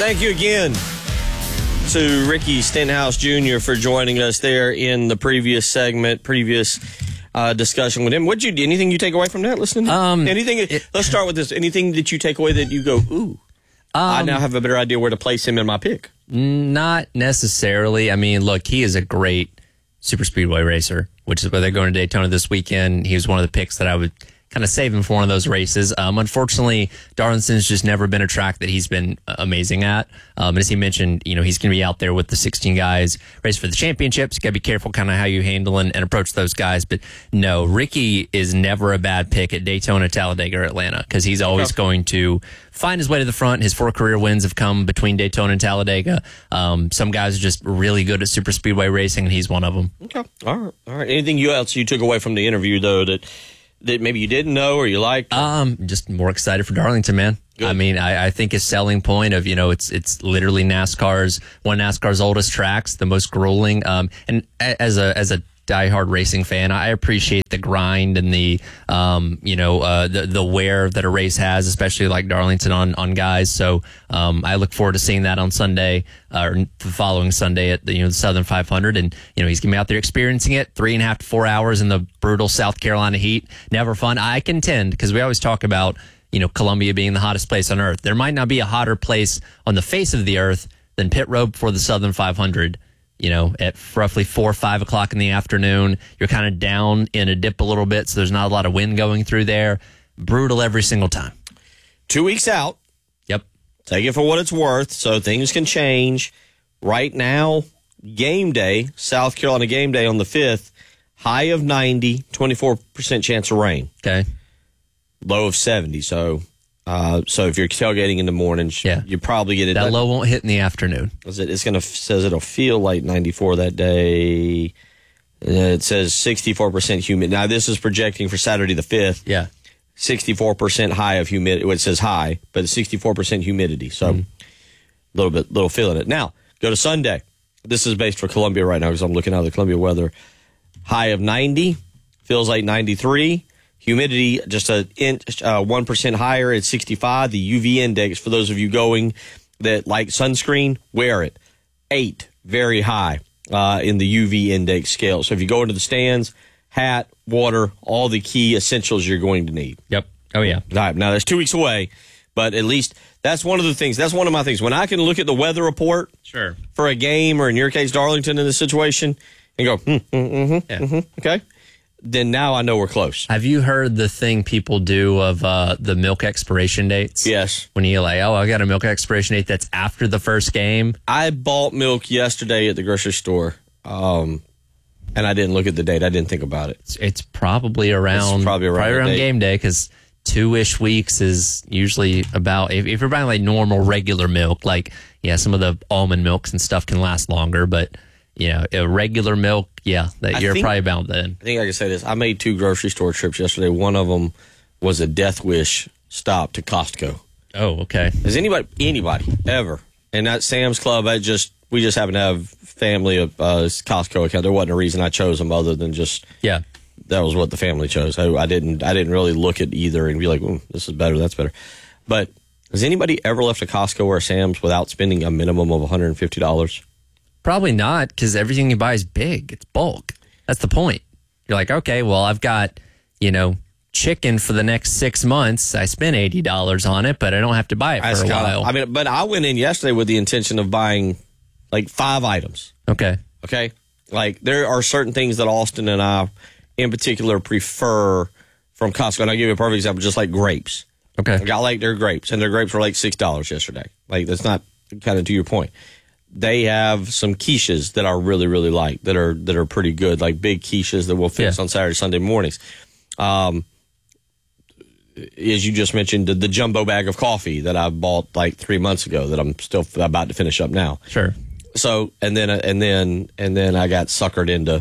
Thank you again to Ricky Stenhouse Jr. for joining us there in the previous segment, discussion with him. Anything you take away from that listening? Let's start with this. Anything that you take away that you go, ooh, I now have a better idea where to place him in my pick? Not necessarily. I mean, look, he is a great super speedway racer, which is why they're going to Daytona this weekend. He was one of the picks that I would kind of save him for one of those races. Unfortunately, Darlington's just never been a track that he's been amazing at. And as he mentioned, he's going to be out there with the 16 guys, race for the championships. You got to be careful kind of how you handle and approach those guys. But no, Ricky is never a bad pick at Daytona, Talladega, or Atlanta, because he's always going to find his way to the front. His 4 career wins have come between Daytona and Talladega. Some guys are just really good at super speedway racing, and he's one of them. Okay. All right. Anything else you took away from the interview, though, that maybe you didn't know or you liked? Just more excited for Darlington, man. Good. I mean, I think his selling point of, it's literally one of NASCAR's oldest tracks, the most grueling. And as a diehard racing fan, I appreciate the grind and the wear that a race has, especially like Darlington on guys. So, I look forward to seeing that on Sunday, or the following Sunday at the Southern 500. And, he's going to be out there experiencing it 3.5 to 4 hours in the brutal South Carolina heat. Never fun. I contend, because we always talk about, Columbia being the hottest place on earth. There might not be a hotter place on the face of the earth than pit road for the Southern 500. At roughly 4 or 5 o'clock in the afternoon, you're kind of down in a dip a little bit, so there's not a lot of wind going through there. Brutal every single time. 2 weeks out. Yep. Take it for what it's worth, so things can change. Right now, game day, South Carolina game day on the 5th, high of 90, 24% chance of rain. Okay. Low of 70, so if you're tailgating in the morning, you probably get it. That low won't hit in the afternoon. Says it'll feel like 94 that day. It says 64% humid. Now this is projecting for Saturday the 5th. Yeah, 64% high of humidity. It says high, but it's 64% humidity. So little feeling it. Now go to Sunday. This is based for Columbia right now because I'm looking at the Columbia weather. High of 90, feels like 93. Humidity just 1% higher at 65. The UV index, for those of you going that like sunscreen, wear it. 8, very high in the UV index scale. So if you go into the stands, hat, water, all the key essentials you're going to need. Yep. Oh, yeah. All right. Now, that's 2 weeks away, but at least that's one of the things. That's one of my things. When I can look at the weather report for a game, or in your case, Darlington in this situation, and go, okay? Then now I know we're close. Have you heard the thing people do of the milk expiration dates? Yes. When you I got a milk expiration date that's after the first game. I bought milk yesterday at the grocery store, and I didn't look at the date. I didn't think about it. It's probably around game day, because 2-ish weeks is usually about, if you're buying like normal regular milk, some of the almond milks and stuff can last longer, but a regular milk, you're probably bound then. I think I can say this. I made 2 grocery store trips yesterday. One of them was a Death Wish stop to Costco. Oh, okay. Has anybody ever, and that Sam's Club, we just happen to have family of Costco account. There wasn't a reason I chose them other than just that was what the family chose. I didn't really look at either and be like, this is better, that's better. But has anybody ever left a Costco or a Sam's without spending a minimum of $150? Probably not, because everything you buy is big. It's bulk. That's the point. You're like, okay, well, I've got, chicken for the next 6 months. I spent $80 on it, but I don't have to buy it for a while. But I went in yesterday with the intention of buying like 5 items. Okay. Like there are certain things that Austin and I in particular prefer from Costco. And I'll give you a perfect example, just like grapes. Okay. I like their grapes, and their grapes were like $6 yesterday. Like, that's not kind of to your point. They have some quiches that I really, really like that are pretty good, like big quiches that we'll fix on Saturday, Sunday mornings. As you just mentioned, the jumbo bag of coffee that I bought like 3 months ago that I'm still about to finish up now. Sure. So and then I got suckered into.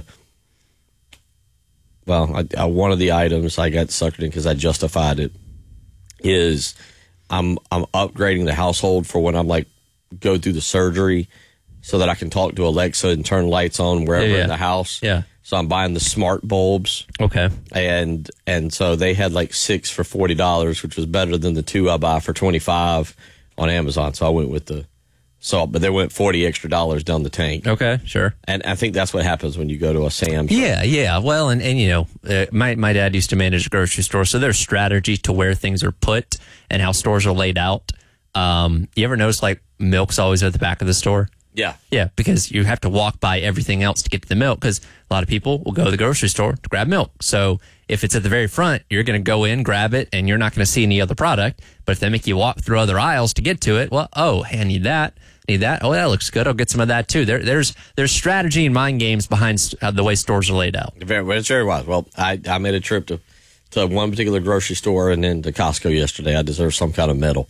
Well, one of the items I got suckered in because I justified it is I'm upgrading the household for when I'm like go through the surgery so that I can talk to Alexa and turn lights on wherever in the house. Yeah. So I'm buying the smart bulbs. Okay. And so they had like 6 for $40, which was better than the 2 I buy for $25 on Amazon. So I went with the So, but they went $40 extra down the tank. Okay, sure. And I think that's what happens when you go to a Sam's. Yeah. Well, and you know, my dad used to manage a grocery store, so there's strategy to where things are put and how stores are laid out. You ever notice like milk's always at the back of the store? Yeah. Yeah, because you have to walk by everything else to get to the milk, because a lot of people will go to the grocery store to grab milk. So if it's at the very front, you're going to go in, grab it, and you're not going to see any other product. But if they make you walk through other aisles to get to it, well, oh, hey, I need that. Oh, that looks good. I'll get some of that too. There's strategy and mind games behind the way stores are laid out. It's very wise. Well, I made a trip to one particular grocery store and then to Costco yesterday. I deserve some kind of medal.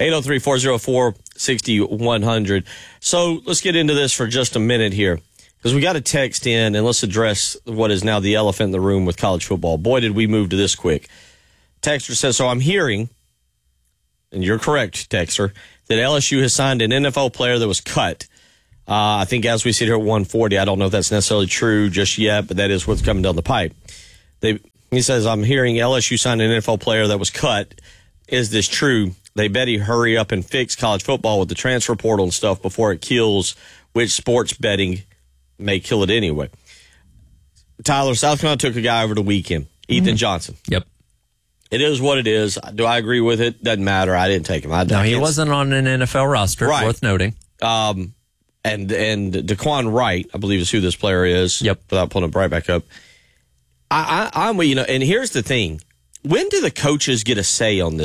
803-404-6100. So let's get into this for just a minute here, because we got a text in, and let's address what is now the elephant in the room with college football. Boy, did we move to this quick. Texter says, so I'm hearing, and you're correct, Texter, that LSU has signed an NFL player that was cut. I think as we sit here at 140, I don't know if that's necessarily true just yet, but that is what's coming down the pipe. He says, I'm hearing LSU signed an NFL player that was cut. Is this true? They bet he hurry up and fix college football with the transfer portal and stuff before it kills, which sports betting may kill it anyway. Tyler, South Carolina took a guy over the weekend, Ethan Johnson. Yep. It is what it is. Do I agree with it? Doesn't matter. I didn't take him. No, he wasn't on an NFL roster. Right. Worth noting. And Daquan Wright, I believe is who this player is. Yep. Without pulling it right back up. I'm, and here's the thing. When do the coaches get a say on this?